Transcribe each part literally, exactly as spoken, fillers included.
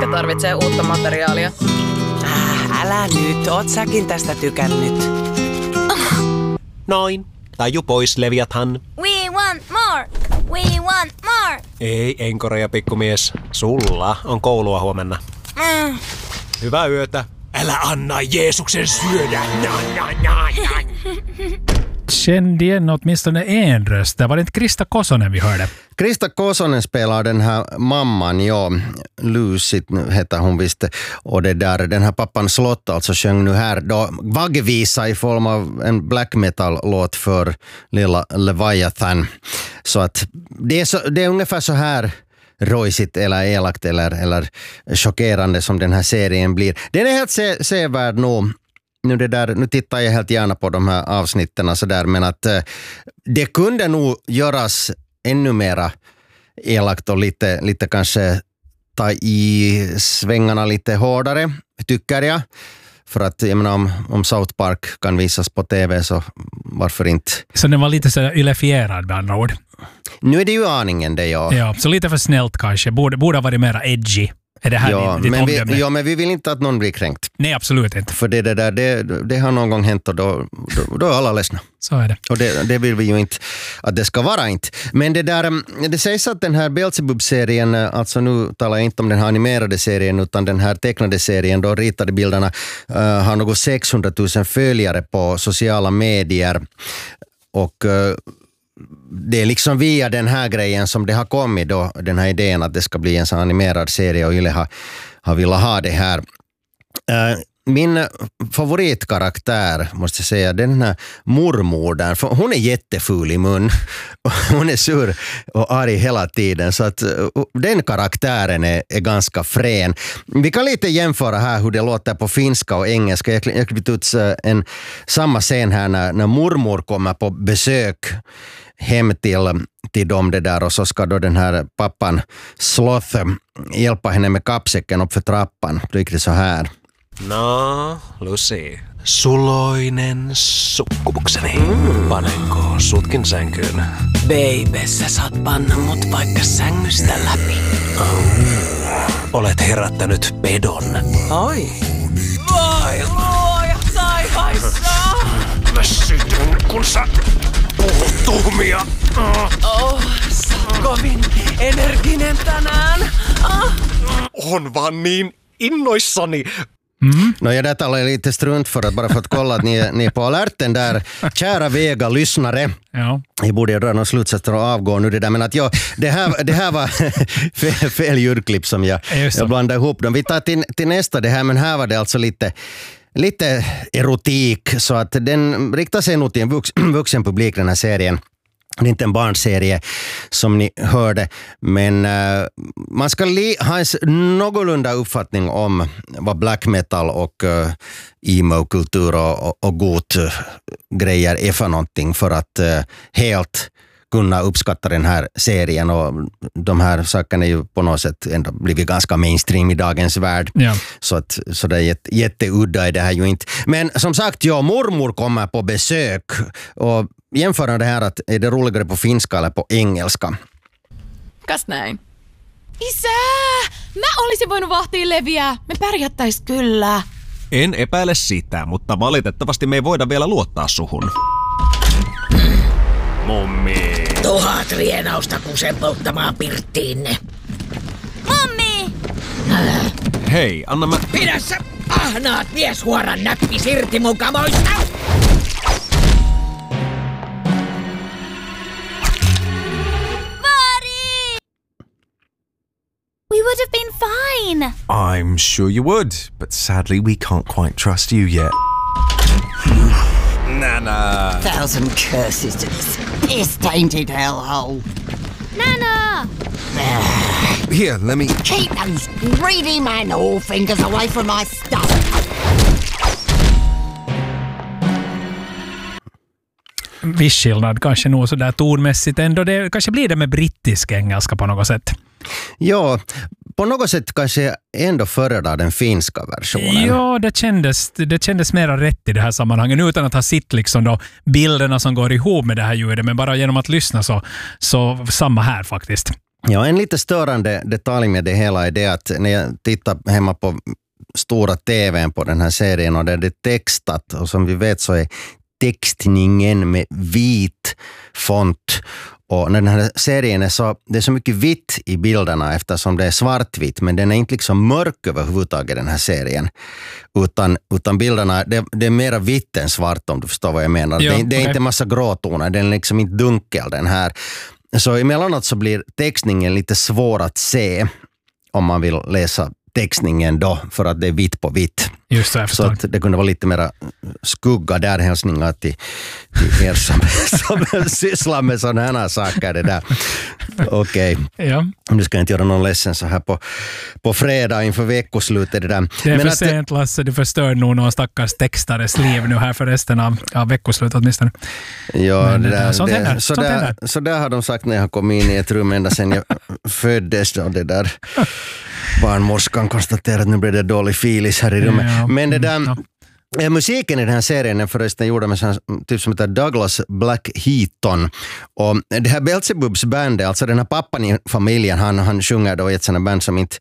ja tarvitsee uutta materiaalia. Äh, älä nyt, oot säkin tästä tykännyt. Noin. Taju pois, Leviathan. We want more! We want more! Ei, enkoreja pikkumies. Sulla on koulua huomenna. Mm. Hyvää yötä. Älä anna Jeesuksen syödä. Kände igen åtminstone en röst. Det var det inte Krista Kosonen vi hörde. Krista Kosonen spelar den här mamman, ja, Lucy heter hon visst, och det där, den här pappan Slott alltså sjöng nu här då vaggvisa i form av en black metal-låt för lilla Leviathan. Så att det är, så, det är ungefär så här rojsigt eller elakt eller, eller chockerande som den här serien blir. Den är helt se, sevärd nog. Nu, det där, nu tittar jag helt gärna på de här avsnitten så där, men att eh, det kunde nog göras ännu mera elakt och lite, lite kanske ta i svängarna lite hårdare, tycker jag. För att jag menar, om, om South Park kan visas på tv så varför inte? Så den var lite så ylefierad med andra ord. Nu är det ju aningen det, ja. Ja, så lite för snällt kanske. Borde, borde ha varit mera edgy. Är det här ja, ditt men vi, omdöme? ja, men vi vill inte att någon blir kränkt. Nej, absolut inte. För det, det, där, det, det har någon gång hänt och då, då, då är alla ledsna. Så är det. Och det, det vill vi ju inte att det ska vara inte. Men det där, det sägs att den här Beelzebub-serien, alltså nu talar jag inte om den här animerade serien utan den här tecknade serien, då ritade bilderna, uh, har något sexhundratusen följare på sociala medier. Och uh, det är liksom via den här grejen som det har kommit då, den här idén att det ska bli en sån animerad serie och Yle har, har velat ha det här. Uh, min favoritkaraktär, måste jag säga, den här mormodern, för hon är jätteful i mun. Hon är sur och arg hela tiden, så att uh, den karaktären är, är ganska frän. Vi kan lite jämföra här hur det låter på finska och engelska. Jag har klippt ut en samma scen här när, när mormor kommer på besök hem till, till dem det där och så ska då den här pappan Sloth hjälpa henne med kappsäcken upp för trappan. Det gick det så här. No, Lucy. Suloinen sukkumukseni. Mm. Panenko sutkin sänkyyn? Baby, sä saat panna mut vaikka sängystä läpi. Oh. Olet herättänyt pedon. Oi. Voi luoja taivaissa. Mä sytyn, kun sä puhut tuhmia. Oh, sä oot kovin energinen tänään. Ah. On vaan niin innoissani. Mm. No, jag där talar lite strunt för att bara för att kolla att ni är, ni är på alerten där. Kära Vega lyssnare. Ja. Jag borde ju dra någon slutsats och avgå nu det där. Men att ja, det här, det här var fel, fel ljudklipp som jag, jag blandade ihop dem. Vi tar till, till nästa det här, men här var det alltså lite, lite erotik. Så att den riktar sig nog till en vux, vuxen publik, den här serien. Det är inte en barnserie som ni hörde, men uh, man ska li- ha en någorlunda uppfattning om vad black metal och uh, emo-kultur och, och, och god uh, grejer är för någonting för att uh, helt kunna uppskatta den här serien, och de här sakerna är ju på något sätt ändå blivit ganska mainstream i dagens värld. Ja. Så, att, så det är jätte, jätteudda är det här ju inte. Men som sagt, ja, mormor kommer på besök och jämföra det här, att är det roligare på finska eller på engelska? Kas näin. Isä! Mä olisin voinut vahtia leviää. Me pärjättäis kyllä. En epäile sitä, mutta valitettavasti me ei voida vielä luottaa suhun. Mummi. Tuhat rienausta kusen polttamaan pirttiinne. Mummi! Hei, anna mä... Pidä sä ahnaat mieshuoran näppis irti mun kamoista! Vari! We would have been fine. I'm sure you would, but sadly we can't quite trust you yet. Nana! Thousand curses to this piss-tainted hellhole. Nana! Here, let me... Keep those greedy manhole fingers away from my stuff. Viss skillnad kanske nog sådär tonmässigt ändå. Det kanske blir det med brittisk engelska på något sätt. Ja, på något sätt kanske ändå föredrar den finska versionen. Ja, det kändes, det kändes mera rätt i det här sammanhanget utan att ha sitt liksom då bilderna som går ihop med det här ljudet, men bara genom att lyssna så, så samma här faktiskt. Ja, en lite störande detalj med det hela är det att när jag tittar hemma på stora tvn på den här serien och där det är textat, och som vi vet så är textningen med vit font, och när den här serien är så, det är så mycket vitt i bilderna eftersom det är svartvitt, men den är inte liksom mörk överhuvudtaget den här serien, utan, utan bilderna, det, det är mer vitt än svart, om du förstår vad jag menar. Ja, det, det är okay. inte massa gråtoner, den är liksom inte dunkel den här. Så emellanåt så blir textningen lite svår att se om man vill läsa textningen då, för att det är vitt på vitt. Just så, jag så att det kunde vara lite mer skugga där, hälsningar till, till er som, som sysslar med sådana här saker. Det där. Okej. Okay. Ja. Du ska inte göra någon ledsen så här på, på fredag inför veckoslutet. Det, där. det är Men för att, sent, Lasse. Du förstör nog någon stackars textares liv nu här för resten av, av veckoslutet åtminstone. Ja, Men, det där, sånt det, händer, så, sånt där, händer. så där har de sagt när jag har kommit in i ett rum ända sedan jag föddes. Då, det där. Barnmorskan konstaterar att nu blir det dålig filis här i rummet. Ja, Men det där... ja. Musiken i den här serien är förresten gjord med en typ som heter Douglas Black Heaton. Och det här Beelzebubs band, alltså den här pappan i familjen, han, han sjunger då i ett sådant band som inte...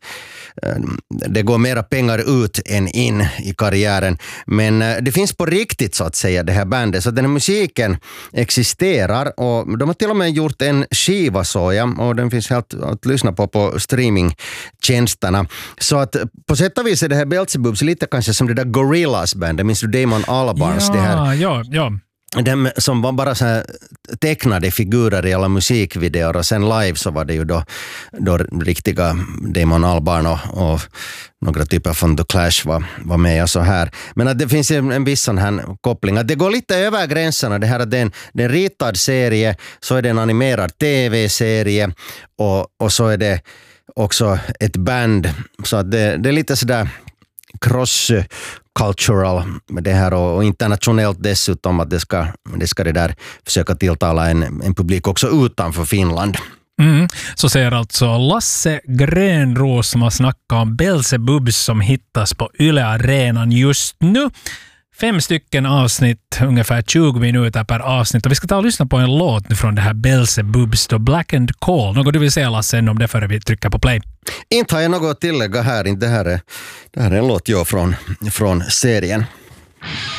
Det går mera pengar ut än in i karriären. Men det finns på riktigt så att säga det här bandet. Så den här musiken existerar och de har till och med gjort en skiva så, ja, och den finns helt att lyssna på på streamingtjänsterna. Så att på sätt och vis är det här Beelzebubs lite kanske som det där Gorillaz band. Det minns du Damon Albarns? Ja, det här. ja, ja. De som var bara så här tecknade figurer i alla musikvideor, och sen live så var det ju då, då riktiga Damon Albarn och, och några typer från The Clash var, var med och så här. Men att det finns en, en viss sån här koppling. Att det går lite över gränserna. Det här är en, det är en ritad serie, så är det en animerad tv-serie och, och så är det också ett band. Så att det, det är lite sådär cross cultural med det här och, och internationellt dessutom, att det ska det ska det där försöka tilltala en, en publik också utanför Finland. Mm. Så säger alltså Lasse Grönros som har snackat om Beelzebubs som hittas på Yle Arenan just nu. Fem stycken avsnitt, ungefär tjugo minuter per avsnitt. Och vi ska ta och lyssna på en låt nu från det här Beelzebubs, då Black and Call. Något du vill säga, Lasse, om det före vi trycker på play? Inte har jag något att tillägga här. Det här är, det här är en låt jag från, från serien.